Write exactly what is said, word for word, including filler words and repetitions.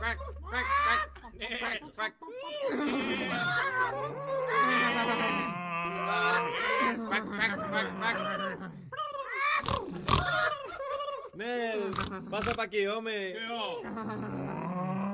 quack, quack, quack, quack, quack. Quack, quack, quack, quack. Nel, pasa pa' aquí, home. Què, oh?